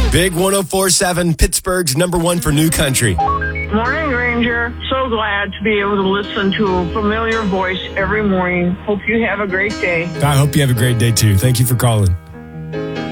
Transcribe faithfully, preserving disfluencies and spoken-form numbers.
Big one oh four point seven, Pittsburgh's number one for new country. Morning, Ranger. So glad to be able to listen to a familiar voice every morning. Hope you have a great day. I hope you have a great day, too. Thank you for calling.